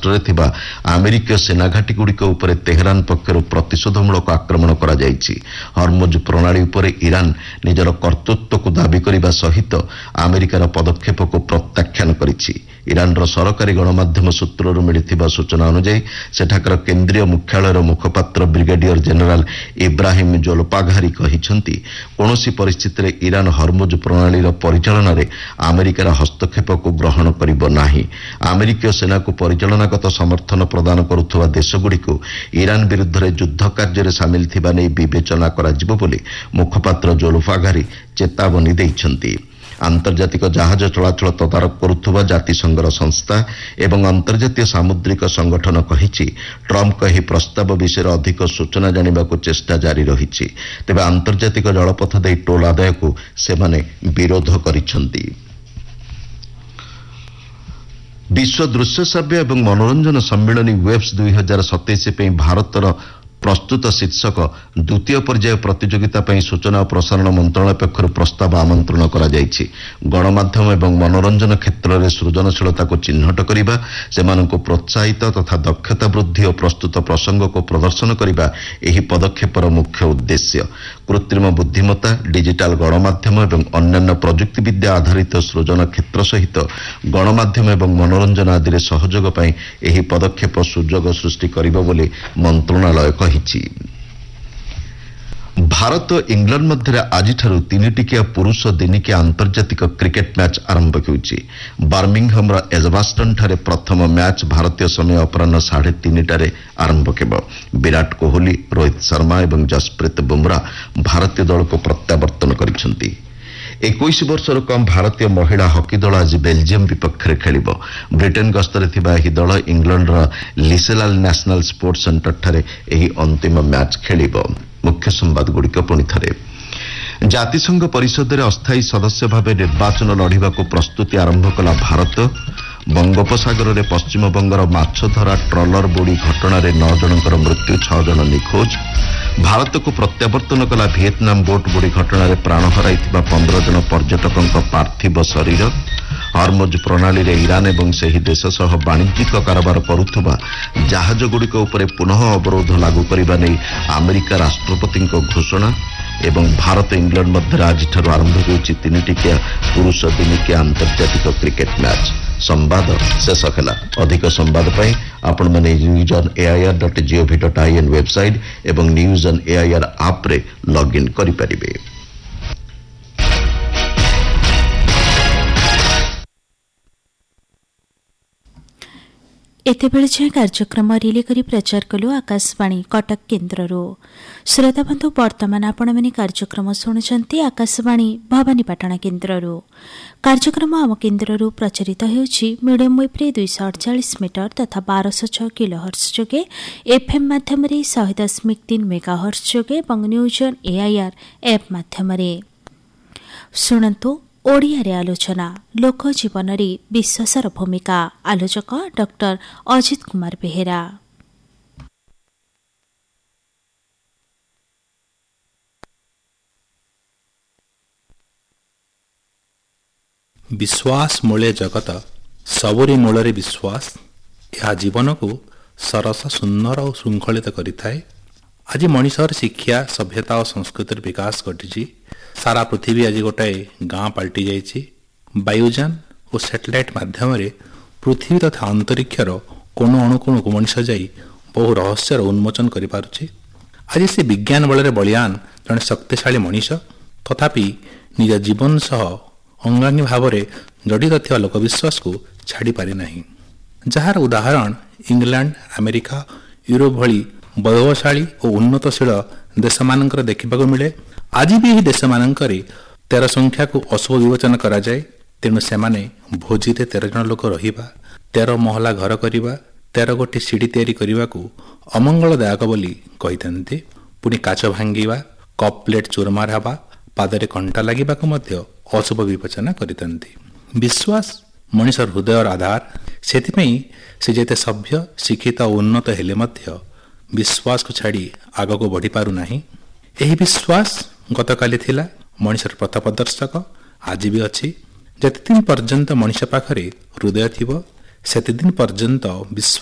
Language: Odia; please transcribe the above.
ରାଷ୍ଟ୍ରରେ ଥିବା ଆମେରିକୀୟ ସେନାଘାଟିଗୁଡ଼ିକ ଉପରେ ତେହେରାନ ପକ୍ଷରୁ ପ୍ରତିଶୋଧମୂଳକ ଆକ୍ରମଣ କରାଯାଇଛି। ହର୍ମୁଜ୍ ପ୍ରଣାଳୀ ଉପରେ ଇରାନ ନିଜର କର୍ତ୍ତୃତ୍ୱକୁ ଦାବି କରିବା ସହିତ ଆମେରିକାର ପଦକ୍ଷେପକୁ ପ୍ରତ୍ୟାଖ୍ୟାନ କରିଛି। ଇରାନର ସରକାରୀ ଗଣମାଧ୍ୟମ ସୂତ୍ରରୁ ମିଳିଥିବା ସୂଚନା ଅନୁଯାୟୀ ସେଠାକାର କେନ୍ଦ୍ରୀୟ ମୁଖ୍ୟାଳୟର ମୁଖପାତ୍ର ବ୍ରିଗେଡିୟର ଜେନେରାଲ ଇବ୍ରାହିମ ଜୋଲପାଘାରି କହିଛନ୍ତି, କୌଣସି ପରିସ୍ଥିତିରେ ଇରାନ ହର୍ମୁଜ୍ ପ୍ରଣାଳୀର ପରିଚାଳନାରେ ଆମେରିକାର ହସ୍ତକ୍ଷେପକୁ ଗ୍ରହଣ କରିବ ନାହିଁ। ଆମେରିକୀୟ ସେନାକୁ ପରିଚାଳନାଗତ ସମର୍ଥନ ପ୍ରଦାନ କରୁଥିବା ଦେଶଗୁଡ଼ିକୁ ଇରାନ ବିରୁଦ୍ଧରେ ଯୁଦ୍ଧ କାର୍ଯ୍ୟରେ ସାମିଲ ଥିବା ନେଇ ବିବେଚନା କରାଯିବ ବୋଲି ମୁଖପାତ୍ର ଜୋଲପାଘାରି ଚେତାବନୀ ଦେଇଛନ୍ତି। ଆନ୍ତର୍ଜାତିକ ଜାହାଜ ଚଳାଚଳ ତଦାରଖ କରୁଥିବା ଜାତିସଂଘର ସଂସ୍ଥା ଏବଂ ଅନ୍ତର୍ଜାତୀୟ ସାମୁଦ୍ରିକ ସଂଗଠନ କହିଛି, ଟ୍ରମ୍ପଙ୍କ ଏହି ପ୍ରସ୍ତାବ ବିଷୟରେ ଅଧିକ ସୂଚନା ଜାଣିବାକୁ ଚେଷ୍ଟା ଜାରି ରହିଛି। ତେବେ ଆନ୍ତର୍ଜାତିକ ଜଳପଥ ଦେଇ ଟୋଲ୍ ଆଦାୟକୁ ସେମାନେ ବିରୋଧ କରିଛନ୍ତି। ବିଶ୍ୱ ଦୃଶ୍ୟ ଶ୍ରାବ୍ୟ ଏବଂ ମନୋରଞ୍ଜନ ସମ୍ମିଳନୀ ୱେବ୍ସ 2027 ପାଇଁ ଭାରତର ପ୍ରସ୍ତୁତ ଶୀର୍ଷକ ଦ୍ୱିତୀୟ ପର୍ଯ୍ୟାୟ ପ୍ରତିଯୋଗିତା ପାଇଁ ସୂଚନା ଓ ପ୍ରସାରଣ ମନ୍ତ୍ରଣାଳୟ ପକ୍ଷରୁ ପ୍ରସ୍ତାବ ଆମନ୍ତ୍ରଣ କରାଯାଇଛି। ଗଣମାଧ୍ୟମ ଏବଂ ମନୋରଞ୍ଜନ କ୍ଷେତ୍ରରେ ସୃଜନଶୀଳତାକୁ ଚିହ୍ନଟ କରିବା, ସେମାନଙ୍କୁ ପ୍ରୋତ୍ସାହିତ ତଥା ଦକ୍ଷତା ବୃଦ୍ଧି ଓ ପ୍ରସ୍ତୁତ ପ୍ରସଙ୍ଗକୁ ପ୍ରଦର୍ଶନ କରିବା ଏହି ପଦକ୍ଷେପର ମୁଖ୍ୟ ଉଦ୍ଦେଶ୍ୟ। କୃତ୍ରିମ ବୁଦ୍ଧିମତ୍ତା, ଡିଜିଟାଲ ଗଣମାଧ୍ୟମ ଏବଂ ଅନ୍ୟାନ୍ୟ ପ୍ରଯୁକ୍ତିବିଦ୍ୟା ଆଧାରିତ ସୃଜନ କ୍ଷେତ୍ର ସହିତ ଗଣମାଧ୍ୟମ ଏବଂ ମନୋରଞ୍ଜନ ଆଦିରେ ସହଯୋଗ ପାଇଁ ଏହି ପଦକ୍ଷେପ ସୁଯୋଗ ସୃଷ୍ଟି କରିବ ବୋଲି ମନ୍ତ୍ରଣାଳୟ କହିଛି। ଭାରତ ଓ ଇଂଲଣ୍ଡ ମଧ୍ୟରେ ଆଜିଠାରୁ ତିନିଟିକିଆ ପୁରୁଷ ଦିନିକିଆ ଆନ୍ତର୍ଜାତିକ କ୍ରିକେଟ ମ୍ୟାଚ୍ ଆରମ୍ଭ ହେଉଛି। ବାର୍ମିଂହାମର ଏଜବାଷ୍ଟନଠାରେ ପ୍ରଥମ ମ୍ୟାଚ୍ ଭାରତୀୟ ସମୟ ଅପରାହ୍ନ 3:30ଟାରେ ଆରମ୍ଭ ହେବ। ବିରାଟ କୋହଲି, ରୋହିତ ଶର୍ମା ଏବଂ ଯଶପ୍ରୀତ ବୁମରା ଭାରତୀୟ ଦଳକୁ ପ୍ରତ୍ୟାବର୍ତ୍ତନ କରିଛନ୍ତି। 21 ବର୍ଷରୁ କମ୍ ଭାରତୀୟ ମହିଳା ହକି ଦଳ ଆଜି ବେଲଜିୟମ ବିପକ୍ଷରେ ଖେଳିବ। ବ୍ରିଟେନ ଗସ୍ତରେ ଥିବା ଏହି ଦଳ ଇଂଲଣ୍ଡର ଲିସେଲାଲ ନ୍ୟାସନାଲ ସ୍ପୋର୍ଟସ ସେଣ୍ଟରଠାରେ ଏହି ଅନ୍ତିମ ମ୍ୟାଚ୍ ଖେଳିବ। ମୁଖ୍ୟ ସମ୍ବାଦଗୁଡ଼ିକ ପୁଣିଥରେ। ଜାତିସଂଘ ପରିଷଦରେ ଅସ୍ଥାୟୀ ସଦସ୍ୟ ଭାବେ ନିର୍ବାଚନ ଲଢ଼ିବାକୁ ପ୍ରସ୍ତୁତି ଆରମ୍ଭ କଲା ଭାରତ। ବଙ୍ଗୋପସାଗରରେ ପଶ୍ଚିମବଙ୍ଗର ମାଛଧରା ଟ୍ରଲର ବୁଡ଼ି ଘଟଣାରେ 9 ଜଣଙ୍କର ମୃତ୍ୟୁ, 6 ଜଣ ନିଖୋଜ। ଭାରତକୁ ପ୍ରତ୍ୟାବର୍ତ୍ତନ କଲା ଭିଏତନାମ ବୋଟ ବୁଡ଼ି ଘଟଣାରେ ପ୍ରାଣ ହରାଇଥିବା 15 ଜଣ ପର୍ଯ୍ୟଟକଙ୍କ ପାର୍ଥିବ ଶରୀର। ହର୍ମୁଜ୍ ପ୍ରଣାଳୀରେ ଇରାନ ଏବଂ ସେହି ଦେଶ ସହ ବାଣିଜ୍ୟିକ କାରବାର କରୁଥିବା ଜାହାଜଗୁଡ଼ିକ ଉପରେ ପୁନଃ ଅବରୋଧ ଲାଗୁ କରିବା ନେଇ ଆମେରିକା ରାଷ୍ଟ୍ରପତିଙ୍କ ଘୋଷଣା। ଏବଂ ଭାରତ ଇଂଲଣ୍ଡ ମଧ୍ୟରେ ଆଜିଠାରୁ ଆରମ୍ଭ ହେଉଛି ତିନିଟିକିଆ ପୁରୁଷ ଦିନିକିଆ ଆନ୍ତର୍ଜାତିକ କ୍ରିକେଟ ମ୍ୟାଚ୍। ସମ୍ବାଦ ଶେଷ ହେଲା। ଅଧିକ ସମ୍ବାଦ ପାଇଁ ଆପଣମାନେ news.air.gov.in ୱେବସାଇଟ୍ ଏବଂ news.air ଆପ୍ରେ ଲଗ୍ଇନ୍ କରିପାରିବେ। ଏତେବେଳେ ଯାଏଁ କାର୍ଯ୍ୟକ୍ରମ ରିଲେ କରି ପ୍ରଚାର କଲୁ ଆକାଶବାଣୀ କଟକ କେନ୍ଦ୍ରରୁ। ଶ୍ରୋତାବନ୍ଧୁ, ବର୍ତ୍ତମାନ ଆପଣମାନେ କାର୍ଯ୍ୟକ୍ରମ ଶୁଣୁଛନ୍ତି ଆକାଶବାଣୀ ଭବାନୀପାଟଣା କେନ୍ଦ୍ରରୁ। କାର୍ଯ୍ୟକ୍ରମ ଆମ କେନ୍ଦ୍ରରୁ ପ୍ରଚାରିତ ହେଉଛି ମିଡିୟମ୍ ୱେଭ୍ରେ 248 ମିଟର ତଥା 1206 କିଲୋହର୍ଟ୍ଜ ଯୋଗେ, ଏଫ୍ଏମ୍ ମାଧ୍ୟମରେ 100.3 ମେଗାହର୍ଟ୍ଜ ଯୋଗେ ଏବଂ ନ୍ୟୁଜ୍ ଅନ୍ ଏଆଇଆର୍ ଆପ୍ ମାଧ୍ୟମରେ। ଶୁଣନ୍ତୁ ଓଡ଼ିଆରେ ଆଲୋଚନା, ଲୋକ ଜୀବନରେ ବିଶ୍ୱାସର ଭୂମିକା। ଆଲୋଚକ ଡକ୍ଟର ଅଜିତ କୁମାର ବେହେରା। ବିଶ୍ୱାସ ମୂଳେ ଜଗତ, ସବୁରି ମୂଳରେ ବିଶ୍ୱାସ। ଏହା ଜୀବନକୁ ସରସ, ସୁନ୍ଦର ଓ ଶୃଙ୍ଖଳିତ କରିଥାଏ। ଆଜି ମଣିଷର ଶିକ୍ଷା, ସଭ୍ୟତା ଓ ସଂସ୍କୃତିର ବିକାଶ ଘଟିଛି। ସାରା ପୃଥିବୀ ଆଜି ଗୋଟାଏ ଗାଁ ପାଲଟି ଯାଇଛି। ବାୟୁଯାନ ଓ ସ୍ୟାଟେଲାଇଟ୍ ମାଧ୍ୟମରେ ପୃଥିବୀ ତଥା ଅନ୍ତରିକ୍ଷର କୋଣ ଅଣୁକୋଣକୁ ମଣିଷ ଯାଇ ବହୁ ରହସ୍ୟର ଉନ୍ମୋଚନ କରିପାରୁଛି। ଆଜି ସେ ବିଜ୍ଞାନ ବଳରେ ବଳିୟାନ ଜଣେ ଶକ୍ତିଶାଳୀ ମଣିଷ, ତଥାପି ନିଜ ଜୀବନ ସହ ଅଙ୍ଗାଙ୍ଗୀ ଭାବରେ ଜଡ଼ିତ ଥିବା ଲୋକବିଶ୍ୱାସକୁ ଛାଡ଼ିପାରେ ନାହିଁ, ଯାହାର ଉଦାହରଣ ଇଂଲଣ୍ଡ, ଆମେରିକା, ୟୁରୋପ ଭଳି ବୈଭବଶାଳୀ ଓ ଉନ୍ନତଶୀଳ ଦେଶମାନଙ୍କର ଦେଖିବାକୁ ମିଳେ। ଆଜି ବି ଏହି ଦେଶମାନଙ୍କରେ 13 ସଂଖ୍ୟାକୁ ଅଶୁଭ ବିବେଚନା କରାଯାଏ। ତେଣୁ ସେମାନେ ଭୋଜିରେ 13 ଜଣ ଲୋକ ରହିବା, 13 ମହଲା ଘର କରିବା, 13 ଗୋଟି ସିଡ଼ି ତିଆରି କରିବାକୁ ଅମଙ୍ଗଳଦାୟକ ବୋଲି କହିଥାନ୍ତି। ପୁଣି କାଚ ଭାଙ୍ଗିବା, କପ୍ ପ୍ଲେଟ୍ ଚୁରମାର ହେବା, ପାଦରେ କଣ୍ଟା ଲାଗିବାକୁ ମଧ୍ୟ ଅଶୁଭ ବିବେଚନା କରିଥାନ୍ତି। ବିଶ୍ୱାସ ମଣିଷର ହୃଦୟର ଆଧାର। ସେଥିପାଇଁ ସେ ଯେତେ ସଭ୍ୟ, ଶିକ୍ଷିତ ଓ ଉନ୍ନତ ହେଲେ ମଧ୍ୟ ବିଶ୍ୱାସକୁ ଛାଡ଼ି ଆଗକୁ ବଢ଼ିପାରୁନାହିଁ। ଏହି ବିଶ୍ୱାସ ଗତକାଲି ଥିଲା, ମଣିଷର ପଥପ୍ରଦର୍ଶକ ଆଜି ବି ଅଛି। ଯେତେଦିନ ପର୍ଯ୍ୟନ୍ତ ମଣିଷ ପାଖରେ ହୃଦୟ ଥିବ, ସେତେଦିନ ପର୍ଯ୍ୟନ୍ତ ବିଶ୍ୱାସ